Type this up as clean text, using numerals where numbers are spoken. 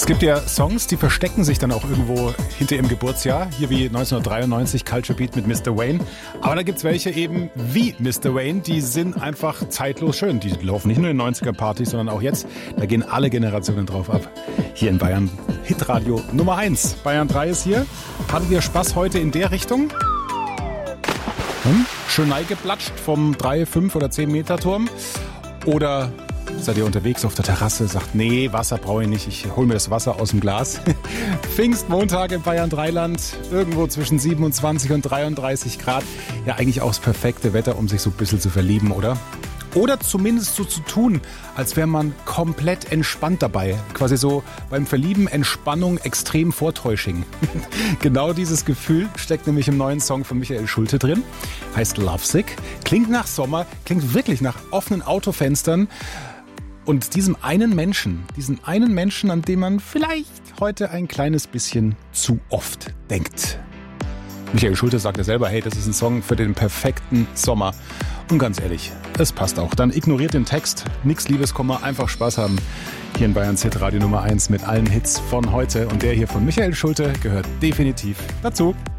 gibt ja Songs, die verstecken sich dann auch irgendwo hinter ihrem Geburtsjahr. Hier wie 1993 Culture Beat mit Mr. Wayne. Aber da gibt's welche eben wie Mr. Wayne, die sind einfach zeitlos schön. Die laufen nicht nur in 90er-Partys, sondern auch jetzt. Da gehen alle Generationen drauf ab. Hier in Bayern Hitradio Nummer 1. Bayern 3 ist hier. Hattet ihr Spaß heute in der Richtung? Schön eingeplatscht vom 3, 5 oder 10 Meter Turm? Oder seid ihr unterwegs auf der Terrasse, sagt, nee, Wasser brauche ich nicht, ich hole mir das Wasser aus dem Glas. Pfingstmontag in Bayern 3-Land, irgendwo zwischen 27 und 33 Grad. Ja, eigentlich auch das perfekte Wetter, um sich so ein bisschen zu verlieben, oder? Oder zumindest so zu tun, als wäre man komplett entspannt dabei. Quasi so beim Verlieben Entspannung extrem vortäusching. Genau dieses Gefühl steckt nämlich im neuen Song von Michael Schulte drin. Heißt Lovesick. Klingt nach Sommer, klingt wirklich nach offenen Autofenstern. Und diesen einen Menschen, an den man vielleicht heute ein kleines bisschen zu oft denkt. Michael Schulte sagt ja selber, hey, das ist ein Song für den perfekten Sommer. Und ganz ehrlich, es passt auch. Dann ignoriert den Text, nix Liebeskummer, einfach Spaß haben. Hier in Bayerns Hitradio Nummer 1 mit allen Hits von heute. Und der hier von Michael Schulte gehört definitiv dazu.